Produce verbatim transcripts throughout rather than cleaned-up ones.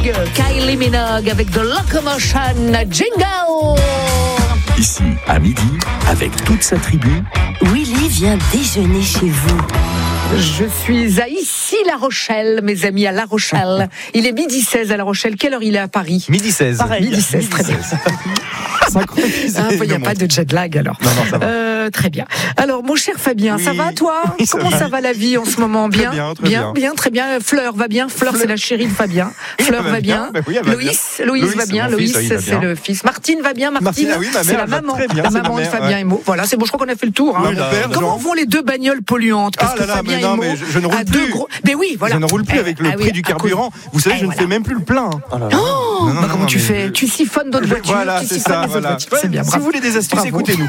Minogue, Kylie Minogue avec The Locomotion Jingle. Ici, à midi, avec toute sa tribu, Willy vient déjeuner chez vous. Je suis à Issy-La Rochelle, mes amis, à La Rochelle. Il est midi seize à La Rochelle. Quelle heure il est à Paris? Midi seize. Pareil, midi seize, très bien. Synchronisé. Ah, il n'y a pas de jet lag alors. Non, non, ça va. Euh, très bien. Alors, mon cher Fabien, Oui. ça va toi? Oui, ça Comment va. ça va la vie en ce moment? Très Bien, bien, très bien, bien. bien, très bien. Fleur va bien. Fleur, Fleur. c'est la chérie de Fabien. Fleur Elle va bien. Bah oui, elle va Loïs, bien. Loïs, Loïs, va bien. mon fils, Loïs, oui, il va c'est bien. le fils. Martine va bien. Martine, Martine, ah oui, ma c'est mère, la elle va maman, très bien, la c'est ma maman de mère, Fabien ouais. et Mo. Voilà, c'est bon. Je crois qu'on a fait le tour. hein. Oui, mon père, Comment Jean. vont les deux bagnoles polluantes? Parce Ah là que là, Fabien mais non, et Mo, mais je- je ne roule à deux plus. gros. Mais oui, voilà. Je ne roule plus Eh, avec le ah oui, prix du à cause- carburant. Vous savez, Eh, je ne voilà. fais même plus le plein. Oh, Non, non, bah, non, comment non, tu mais fais? je- Tu siphonnes d'autres voitures. Voilà, tu c'est siphonnes ça. les autres Voilà. voitures. C'est bien. Si bravo. vous voulez des astuces, Bravo. écoutez-nous.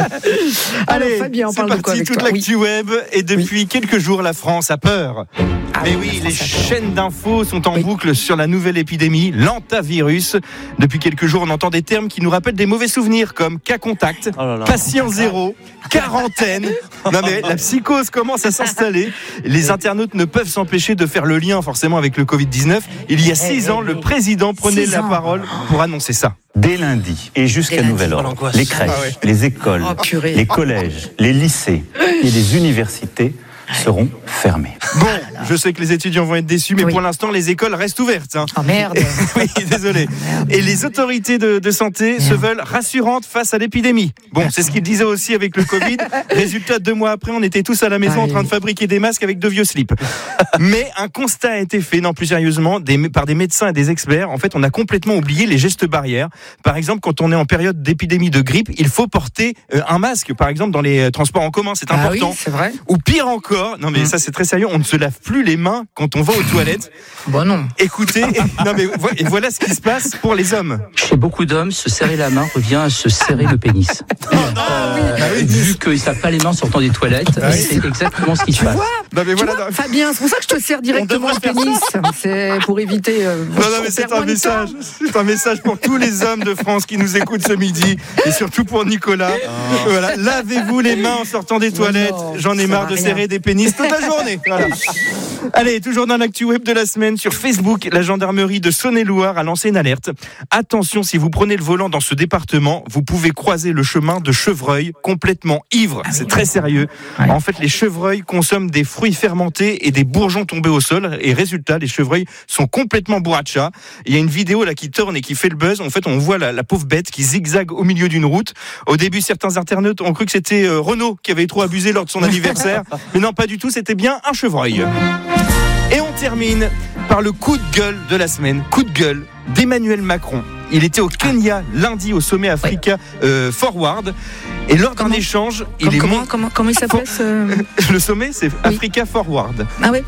Alors, Allez, Fabien, on c'est parle de quoi parti, avec toute toi? l'actu web. Et depuis quelques jours, la France a peur. Ah Mais oui, oui, la les France a peur. chaînes d'infos sont en Oui. boucle sur la nouvelle épidémie, l'antavirus. Depuis quelques jours, on entend des termes qui nous rappellent des mauvais souvenirs, comme cas contact, patient zéro, quarantaine. Non mais la psychose commence à s'installer. Les internautes ne peuvent s'empêcher de faire le lien forcément avec le covid dix-neuf. Il y a six ans, le président prenait Six la ans. parole pour annoncer ça. Dès lundi et jusqu'à Dès lundi. nouvel Oh, ordre, l'angoisse. les crèches, Ah ouais. les écoles, Oh, purée. les collèges, les lycées et les universités seront fermés. Bon, je sais que les étudiants vont être déçus, mais Oui. pour l'instant, les écoles restent ouvertes. hein. Oh merde. Oui, désolé. Et les autorités de, de santé se veulent rassurantes face à l'épidémie. Bon, c'est ce qu'ils disaient aussi avec le Covid. Résultat, deux mois après, on était tous à la maison en train de fabriquer des masques avec de vieux slips. Mais un constat a été fait, non plus sérieusement, des, par des médecins et des experts. En fait, on a complètement oublié les gestes barrières. Par exemple, quand on est en période d'épidémie de grippe, il faut porter euh, un masque, par exemple, dans les euh, transports en commun. C'est Ah oui, important. c'est vrai. Ou pire encore, non mais ça c'est très sérieux, on ne se lave plus les mains quand on va aux toilettes. Bon non. Écoutez, non mais vo- et voilà ce qui se passe pour les hommes. Chez beaucoup d'hommes, se serrer la main revient à se serrer le pénis. Euh, vu qu'ils ne savent pas les mains en sortant des toilettes, Ah oui. c'est exactement ce qui se passe. Non mais Tu voilà. vois, non, Fabien, c'est pour ça que je te sers directement le devrait faire pénis. C'est pour éviter. euh, non, non, mais c'est perdre un moins de message, temps. c'est un message pour tous les hommes de France qui nous écoutent ce midi et surtout pour Nicolas. Voilà, lavez-vous les mains en sortant des toilettes. non, J'en ai ça marre va de rien. serrer des pénis toute la journée. Voilà. Allez, toujours dans l'actu web de la semaine sur Facebook, la gendarmerie de Saône-et-Loire a lancé une alerte. Attention, si vous prenez le volant dans ce département, vous pouvez croiser le chemin de chevreuils complètement ivres. C'est très sérieux. Ouais. En fait, les chevreuils consomment des fruits fermentés et des bourgeons tombés au sol. Et résultat, les chevreuils sont complètement bourrachas. Il y a une vidéo là qui tourne et qui fait le buzz. En fait, on voit la, la pauvre bête qui zigzague au milieu d'une route. Au début, certains internautes ont cru que c'était euh, Renault qui avait trop abusé lors de son anniversaire. Mais non, pas du tout. C'était bien un chevreuil. Et on termine par le coup de gueule de la semaine. Coup de gueule d'Emmanuel Macron. Il était au Kenya lundi au sommet Africa euh, Forward. Et lors d'un Comment échange, il Comme- est comment, mon- comment, comment il s'appelait ce... le sommet, c'est Africa Forward. Ah oui.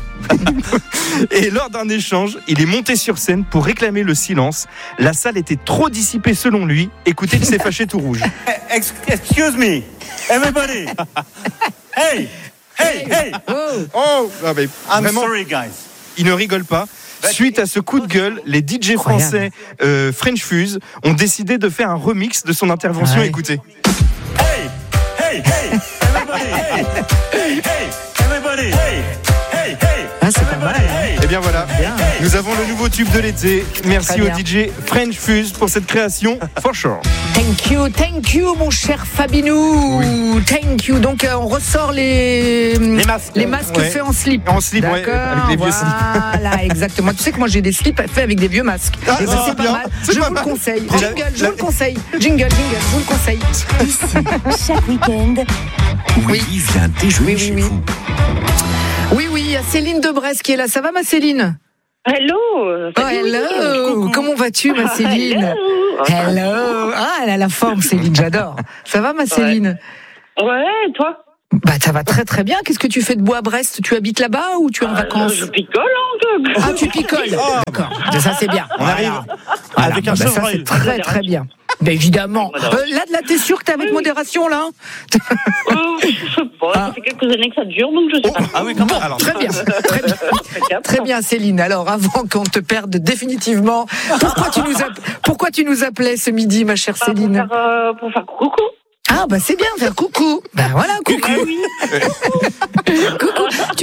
Et lors d'un échange, il est monté sur scène pour réclamer le silence. La salle était trop dissipée selon lui. Écoutez, il s'est fâché tout rouge. Excuse me, everybody. Hey, hey, hey. Oh. Oh, ah, mais I'm vraiment, sorry, guys. il ne rigole pas. Suite à ce coup de gueule, les D J français euh, French Fuse ont décidé de faire un remix de son intervention. Ouais. Écoutez. Hey, hey, hey, everybody. Hey, hey, hey, everybody. Hey, hey, hey. Ah, c'est pas mal. Hey. Et bien voilà, Bien. nous avons le nouveau tube de l'été. Merci Très au bien. D J French Fuse pour cette création. For sure. Thank you, thank you, mon cher Fabinou. Thank you. Donc, euh, on ressort les, Les masques. les masques Ouais. faits en slip. En slip, ouais, D'accord, avec les vieux slips. Voilà, exactement. Tu sais que moi, j'ai des slips faits avec des vieux masques. Ah, Et ça, c'est c'est pas bien. mal. C'est Je pas vous le mal. conseille. Et la- Jingle, je la- vous le conseille. Jingle, jingle, je vous le conseille. Ici, chaque week-end, Willy vient déjeuner Oui, oui, chez oui. vous. Oui, oui, il y a Céline de Brest qui est là. Ça va, ma Céline? Hello. Oh, hello. Comment vas-tu, ma Céline? Hello. Ah, elle a la forme, Céline, j'adore. Ça va, ma Céline? Ouais, et toi? Bah, ça va très très bien. Qu'est-ce que tu fais de beau à Brest? Tu habites là-bas ou tu es en vacances? Je picole, hein, Ah, tu picoles. D'accord. Ça, c'est bien. On arrive Voilà. avec Bah, un ça, chevreuil. c'est très très bien. Mais évidemment. Euh, là, là, t'es sûr que t'es avec modération, là? Euh, je sais pas, ça fait quelques années que ça dure, donc je sais pas. Ah oui, quand même. Alors, Très bien. Très bien. Très bien, Céline. Alors, avant qu'on te perde définitivement, pourquoi tu nous, app- pourquoi tu nous appelais ce midi, ma chère Ah, pour, Céline? faire, euh, pour faire coucou. Ah, bah c'est bien, faire coucou. Ben voilà, coucou. Ah oui. Coucou. Tu,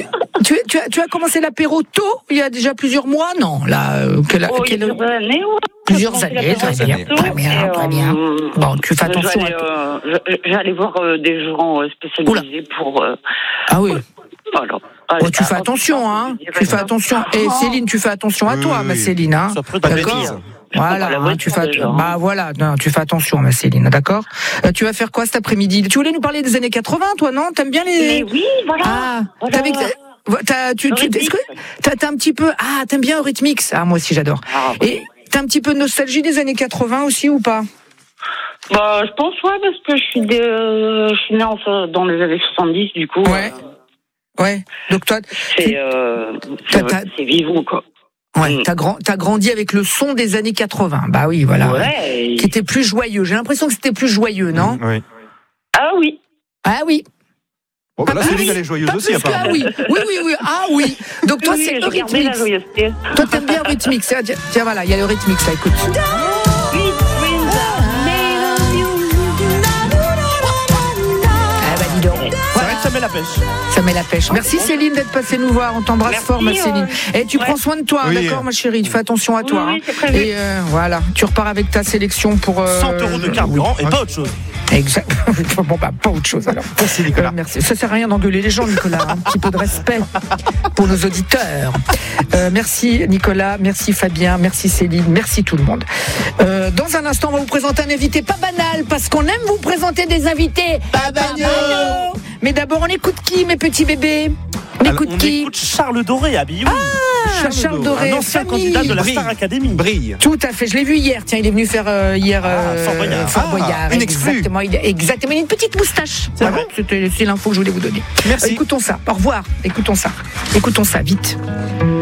tu, tu, as, tu as commencé l'apéro tôt, il y a déjà plusieurs mois, non là, euh, quelle, Oh, quelle... il y a plusieurs années, ouais. Plusieurs années, très bien, très bien, très bien. Bon, tu fais attention j'allais, à euh, j'allais voir euh, des gens euh, spécialisés Oula. pour... Euh, ah oui. Voilà. Oh, tu fais attention, hein. Tu fais attention. Et Céline, tu fais attention à toi, oui, ma Céline, hein. D'accord. Voilà, hein, tu fais, bah voilà, non, tu fais attention, ma Céline, d'accord. Euh, tu vas faire quoi cet après-midi? Tu voulais nous parler des années quatre-vingts, toi, non? T'aimes bien les? Mais oui, voilà. Ah, voilà. T'avais, t'as, tu, tu, est-ce que t'as, t'as un petit peu, ah, t'aimes bien Eurythmics? Ah, moi aussi, j'adore. Ah, bah. Et t'as un petit peu de nostalgie des années quatre-vingts aussi ou pas? Bah, je pense, ouais, parce que je suis, de, euh, je suis née en, dans les années soixante-dix, du coup. Ouais. Euh, ouais. Donc toi, c'est, euh, c'est, c'est vivant, quoi. Ouais, t'as, grand, t'as grandi avec le son des années quatre-vingts. Bah oui, voilà. Ouais. Qui était plus joyeux. J'ai l'impression que c'était plus joyeux, non? Oui. Ah oui. Ah oui. Bon, bah là, ah, Céline, oui. elle est joyeuse Pas aussi, apparemment. Ah oui, oui, oui, oui. Ah oui. Donc toi, oui, c'est le rythmique. Toi, t'aimes bien le rythmique. Tiens, tiens, voilà, il y a le rythmique, ça, écoute. Ça met la pêche. Ça met la pêche. Merci Céline d'être passée nous voir. On t'embrasse Merci, fort, ma Céline. Euh... Et tu ouais. prends soin de toi, oui. d'accord, ma chérie. Fais attention à toi. Oui, oui, hein. Et euh, voilà, tu repars avec ta sélection pour euh... cent euros de carburant oui. et pas autre chose. Exact. Bon bah pas autre chose alors. Merci Nicolas. Euh, merci. Ça sert à rien d'engueuler les gens, Nicolas. Un petit peu de respect pour nos auditeurs. Euh, merci Nicolas, merci Fabien, merci Céline, merci tout le monde. Euh, dans un instant, on va vous présenter un invité pas banal parce qu'on aime vous présenter des invités pas banals. Mais d'abord, on écoute qui, mes petits bébés? On écoute on qui? écoute Charles Doré à Bioui. Ah, Charles, Charles Doré, un ancien famille. candidat de la Star Academy. Brille. Tout à fait. Je l'ai vu hier. Tiens, il est venu faire euh, hier euh, ah, Fort Boyard. Fort Boyard. Ah, une exclue. Exactement. Il, exactement. Il a une petite moustache. C'est voilà. vrai. C'était c'est l'info que je voulais vous donner. Merci. Euh, écoutons ça. Au revoir. Écoutons ça. Écoutons ça vite.